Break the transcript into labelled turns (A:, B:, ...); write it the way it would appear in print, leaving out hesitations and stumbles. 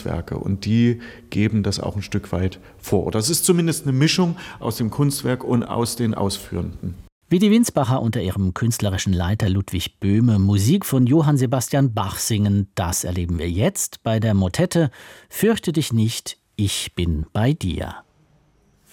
A: Kunstwerke und die geben das auch ein Stück weit vor. Das ist zumindest eine Mischung aus dem Kunstwerk und aus den Ausführenden.
B: Wie die Winsbacher unter ihrem künstlerischen Leiter Ludwig Böhme Musik von Johann Sebastian Bach singen, das erleben wir jetzt bei der Motette Fürchte dich nicht, ich bin bei dir.